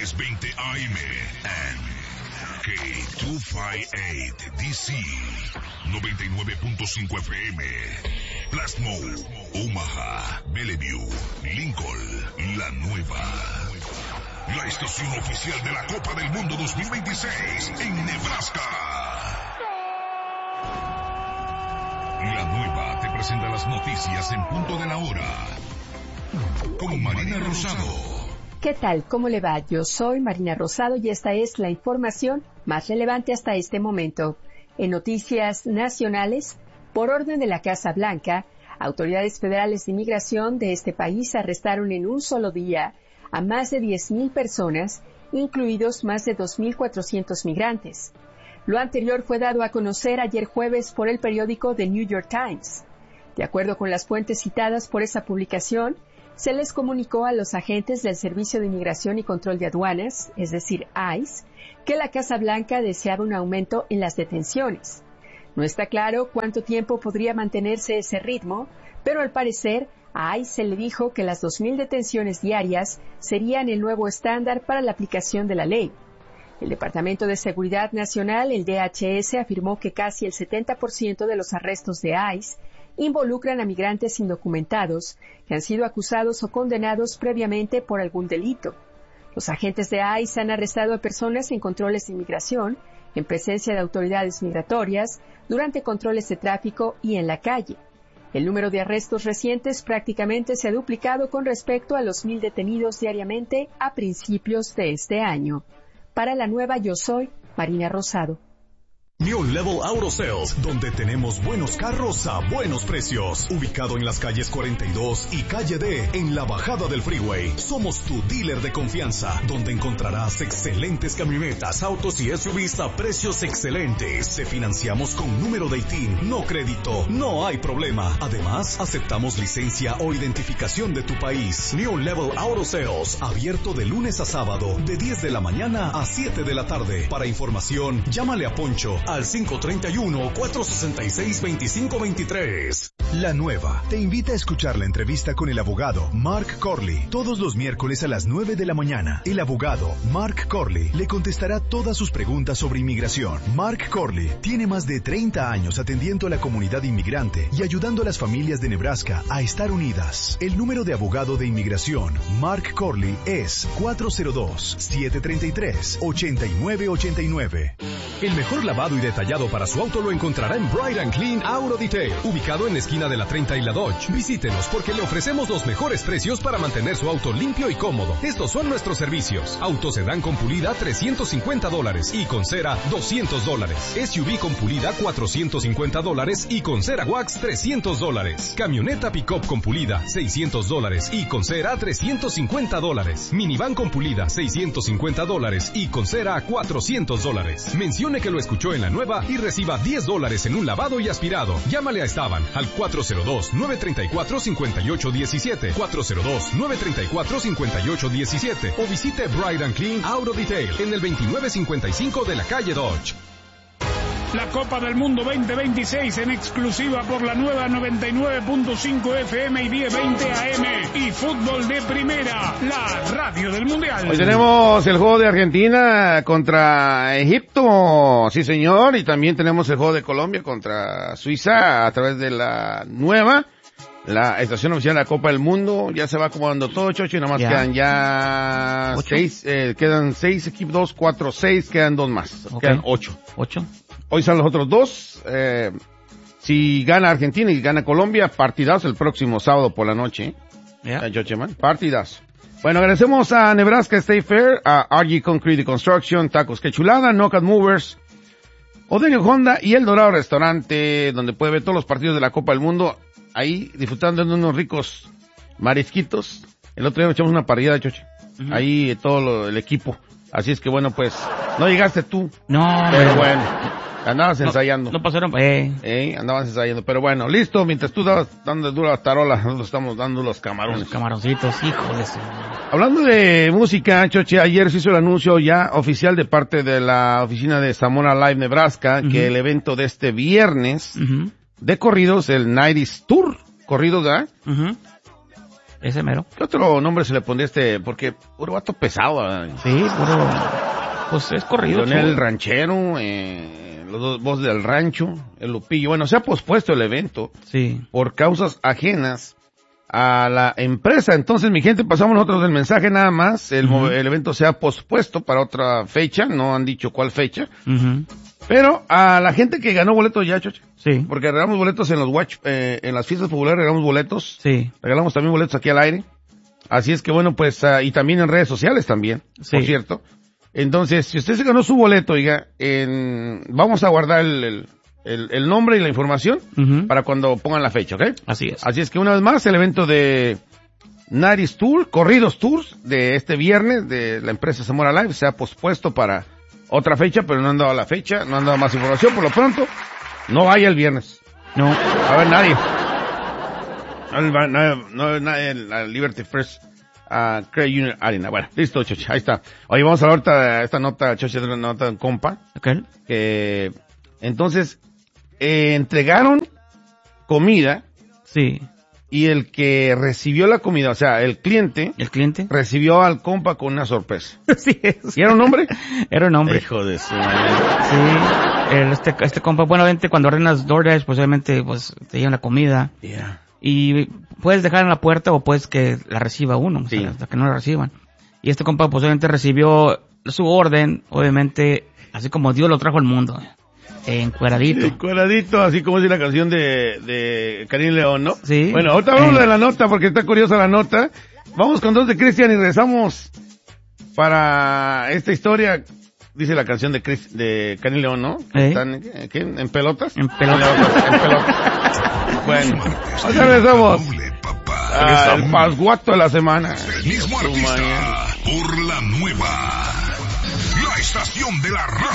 1020 AM and K258 DC 99.5 FM. Plasmo, Omaha, Bellevue, Lincoln, La Nueva. La estación oficial de la Copa del Mundo 2026 en Nebraska. La Nueva te presenta las noticias en punto de la hora. Con Marina Rosado. ¿Qué tal? ¿Cómo le va? Yo soy Marina Rosado y esta es la información más relevante hasta este momento. En noticias nacionales, por orden de la Casa Blanca, autoridades federales de inmigración de este país arrestaron en un solo día a más de 10,000 personas, incluidos más de 2,400 migrantes. Lo anterior fue dado a conocer ayer jueves por el periódico The New York Times. De acuerdo con las fuentes citadas por esa publicación, se les comunicó a los agentes del Servicio de Inmigración y Control de Aduanas, es decir, ICE, que la Casa Blanca deseaba un aumento en las detenciones. No está claro cuánto tiempo podría mantenerse ese ritmo, pero al parecer a ICE se le dijo que las 2,000 detenciones diarias serían el nuevo estándar para la aplicación de la ley. El Departamento de Seguridad Nacional, el DHS, afirmó que casi el 70% de los arrestos de ICE involucran a migrantes indocumentados que han sido acusados o condenados previamente por algún delito. Los agentes de ICE han arrestado a personas en controles de inmigración, en presencia de autoridades migratorias, durante controles de tráfico y en la calle. El número de arrestos recientes prácticamente se ha duplicado con respecto a los 1,000 detenidos diariamente a principios de este año. Para La Nueva, yo soy Marina Rosado. New Level Auto Sales, donde tenemos buenos carros a buenos precios. Ubicado en las calles 42 y calle D, en la bajada del freeway. Somos tu dealer de confianza, donde encontrarás excelentes camionetas, autos y SUVs a precios excelentes. Te financiamos con número de ITIN, no crédito, no hay problema. Además, aceptamos licencia o identificación de tu país. New Level Auto Sales, abierto de lunes a sábado, de 10 de la mañana a 7 de la tarde. Para información, llámale a Poncho al 531-466-2523. La Nueva te invita a escuchar la entrevista con el abogado Mark Corley todos los miércoles a las 9 de la mañana. El abogado Mark Corley le contestará todas sus preguntas sobre inmigración. Mark Corley tiene más de 30 años atendiendo a la comunidad inmigrante y ayudando a las familias de Nebraska a estar unidas. El número de abogado de inmigración Mark Corley es 402-733-8989. El mejor lavado y detallado para su auto lo encontrará en Bright and Clean Auto Detail, ubicado en la esquina de la 30 y la Dodge. Visítenos porque le ofrecemos los mejores precios para mantener su auto limpio y cómodo. Estos son nuestros servicios. Auto sedán con pulida $350 y con cera $200. SUV con pulida $450 y con cera wax $300. Camioneta pick-up con pulida $600 y con cera $350. Minivan con pulida $650 y con cera $400. Mencione que lo escuchó en La Nueva y reciba $10 en un lavado y aspirado. Llámale a Esteban al 402-934-5817, 402-934-5817 o visite Bright and Clean Auto Detail en el 2955 de la calle Dodge. La Copa del Mundo 2026 en exclusiva por La Nueva 99.5 FM y 1020 AM y Fútbol de Primera, la radio del Mundial. Hoy tenemos el juego de Argentina contra Egipto, sí señor, y también tenemos el juego de Colombia contra Suiza a través de La Nueva, la estación oficial de la Copa del Mundo. Ya se va acomodando todo, Chocho, y nada más quedan ya 6, quedan 6 equipos, 2, 4, 6, quedan 2 más, quedan 8. Hoy son los otros 2. Si gana Argentina y gana Colombia, partidazo el próximo sábado por la noche. Partidazo. Bueno, agradecemos a Nebraska State Fair, a RG Concrete Construction, Tacos Que Chulada, Knockout Movers, Odenio Honda y El Dorado Restaurante, donde puede ver todos los partidos de la Copa del Mundo, ahí disfrutando de unos ricos marisquitos. El otro día nos echamos una parrillada, Choche. Ahí todo el equipo. Así es que bueno, pues, no llegaste tú. No. Pero bueno. Andabas ensayando. No pasaron, andabas ensayando. Pero bueno, listo, mientras tú estabas dando dura la tarola, nosotros estamos dando los camarones. Los camaroncitos, híjoles. Hablando de música, Choche, ayer se hizo el anuncio ya oficial de parte de la oficina de Zamora Live Nebraska, que el evento de este viernes de corridos, el 90s Tour, corridos, ¿verdad? Ese mero. ¿Qué otro nombre se le pondría porque puro vato pesado? Sí, puro, pues es corrido. Leonel el Ranchero, los dos voces del rancho, el Lupillo. Bueno, se ha pospuesto el evento. Sí. Por causas ajenas a la empresa. Entonces, mi gente, pasamos nosotros el mensaje nada más. El evento se ha pospuesto para otra fecha. No han dicho cuál fecha. Pero a la gente que ganó boletos ya, Choche. Sí. Porque regalamos boletos en los en las fiestas populares, regalamos boletos. Sí. Regalamos también boletos aquí al aire. Así es que bueno, pues, y también en redes sociales también, por cierto. Entonces, si usted se ganó su boleto, oiga, vamos a guardar el nombre y la información para cuando pongan la fecha, ¿ok? Así es. Así es que una vez más, el evento de Naris Tour, Corridos Tours, de este viernes, de la empresa Zamora Live, se ha pospuesto para otra fecha, pero no han dado la fecha, no han dado más información. Por lo pronto, no vaya el viernes. No. A ver, nadie. No, la Liberty First Credit Union Arena. Bueno, listo, Choche, ahí está. Oye, vamos a hablar ahorita esta nota, Choche, de una nota de un compa. Okay. Entonces, entregaron comida. Sí. Y el que recibió la comida, o sea, el cliente recibió al compa con una sorpresa. Sí. ¿Y era un hombre? Era un hombre. Hijo de su madre. Sí. Este compa, bueno, obviamente cuando ordenas DoorDash, pues obviamente, pues te llevan la comida. Yeah. Y puedes dejar en la puerta o puedes que la reciba uno, o sea, hasta que no la reciban. Y este compa, pues obviamente recibió su orden, obviamente, así como Dios lo trajo al mundo. Encueradito. Encueradito, así como dice la canción de Karim León, ¿no? Sí. Bueno, ahorita hablamos de la nota porque está curiosa la nota. Vamos con dos de Cristian y regresamos para esta historia. Dice la canción de Karim León, ¿no? ¿Están en pelotas? En pelotas. En pelotas. Bueno, ahora regresamos. El pasguato de la semana. El mismo artista por la nueva. La estación de la raza.